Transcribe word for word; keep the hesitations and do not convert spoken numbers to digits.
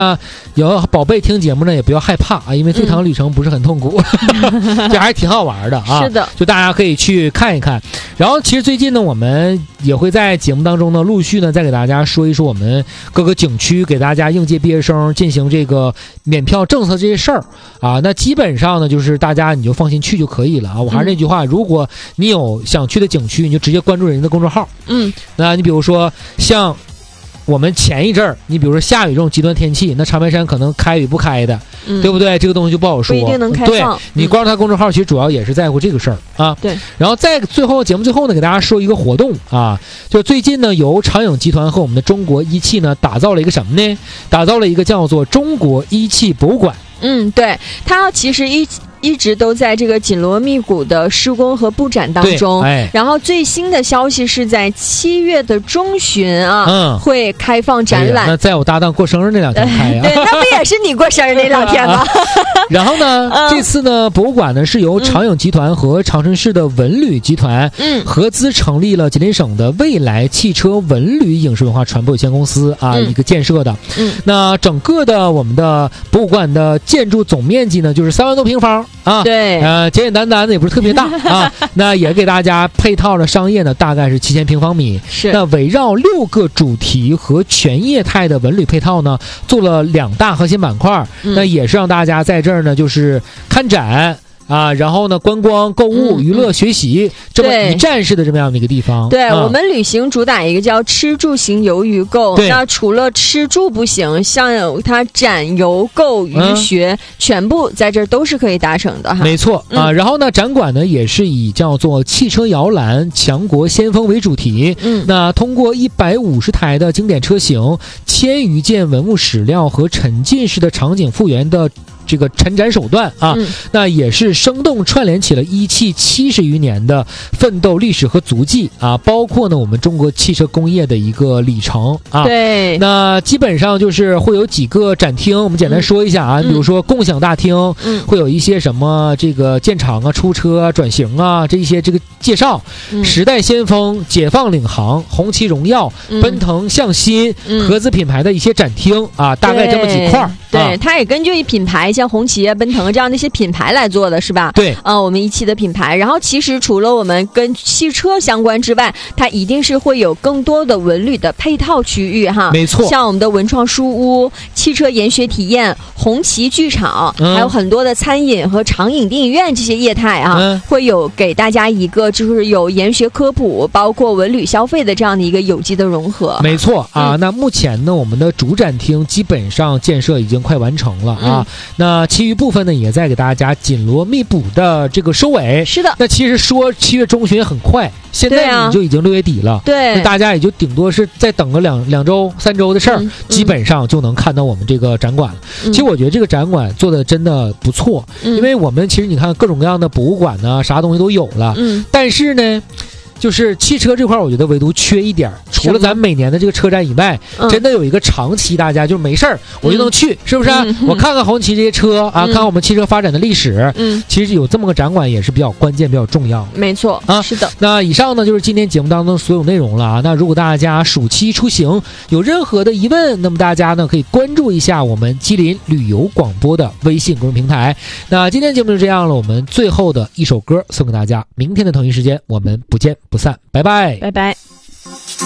啊，有宝贝听节目呢，也不要害怕啊，因为这趟旅程不是很痛苦，嗯、这还是挺好玩的啊。 是的， 就大家可以去看一看。然后，其实最近呢，我们也会在节目当中呢，陆续呢再给大家说一说我们各个景区给大家应届毕业生进行这个免票政策这些事儿啊。那基本上呢，就是大家你就放心去就可以了啊。我还是那句话，嗯、如果你有想去的景区，你就直接关注人家的公众号。 嗯， 那你比如说像。我们前一阵儿，你比如说下雨这种极端天气，那长白山可能开与不开的，嗯、对不对？这个东西就不好说， 不一定能开放。 对，你关注他公众号，其实主要也是在乎这个事儿啊。 对。 然后在最后节目最后呢，给大家说一个活动啊，就最近呢，由长影集团和我们的中国一汽呢，打造了一个什么呢？打造了一个叫做中国一汽博物馆。 嗯，对，它其实一。一直都在这个紧锣密鼓的施工和布展当中， 哎、 然后最新的消息是在七月的中旬啊， 嗯、 会开放展览。 哎、那在我搭档过生日那两天开呀、啊， 对，那不也是你过生日那两天吗？ 然后呢，嗯、这次呢，博物馆呢是由长影集团和长春市的文旅集团嗯合资成立了吉林省的未来汽车文旅影视文化传播有限公司啊、嗯、一个建设的。嗯，那整个的我们的博物馆的建筑总面积呢就是三万多平方。啊， 对， 呃，简简单单的也不是特别大啊。那也给大家配套的商业呢，大概是七千平方米。 是， 那围绕六个主题和全业态的文旅配套呢，做了两大核心板块。嗯、那也是让大家在这儿呢，就是看展。啊，然后呢，观光、购物、娱乐、学习，这么一站式的这么样的一个地方。 对、嗯、我们旅行主打一个叫吃住行游娱购。那除了吃住不行，像有它展游购娱学、嗯，全部在这儿都是可以达成的哈。 没错、嗯、啊，然后呢，展馆呢也是以叫做汽车摇篮、强国先锋为主题。嗯，那通过一百五十台的经典车型、千余件文物史料和沉浸式的场景复原的。这个陈展手段啊、嗯，那也是生动串联起了一汽七十余年的奋斗历史和足迹啊，包括呢我们中国汽车工业的一个里程啊。 对， 那基本上就是会有几个展厅，我们简单说一下啊，嗯、比如说共享大厅，嗯，会有一些什么这个建厂啊、出车啊、转型啊这一些这个介绍，嗯、时代先锋、解放领航、红旗荣耀、嗯、奔腾向新、嗯、合资品牌的一些展厅啊，大概这么几块。 对，啊、它也根据品牌。像红旗啊、奔腾这样的一些品牌来做的是吧？ 对， 呃，我们一汽的品牌。然后其实除了我们跟汽车相关之外，它一定是会有更多的文旅的配套区域哈。 没错， 像我们的文创书屋、汽车研学体验、红旗剧场，嗯、还有很多的餐饮和长影电影院这些业态啊，嗯、会有给大家一个就是有研学科普，包括文旅消费的这样的一个有机的融合。 没错啊，嗯、那目前呢，我们的主展厅基本上建设已经快完成了啊。嗯、那那其余部分呢，也在给大家紧锣密鼓的这个收尾。 是的， 那其实说七月中旬也很快，现在你就已经六月底了。 对， 那大家也就顶多是再等个两两周、三周的事儿、嗯，基本上就能看到我们这个展馆了。嗯、其实我觉得这个展馆做的真的不错，嗯、因为我们其实你看各种各样的博物馆呢，啥东西都有了。嗯，但是呢。就是汽车这块我觉得唯独缺一点，除了咱每年的这个车展以外、嗯、真的有一个长期大家就是没事儿我就能去、嗯、是不是、嗯、我看看红旗这些车啊、嗯、看看我们汽车发展的历史，嗯，其实有这么个展馆也是比较关键比较重要。 没错啊，是的。 那以上呢就是今天节目当中所有内容了啊。那如果大家暑期出行有任何的疑问，那么大家呢可以关注一下我们吉林旅游广播的微信公众平台。那今天节目就这样了，我们最后的一首歌送给大家，明天的同一时间我们不见不散，拜拜， 拜拜。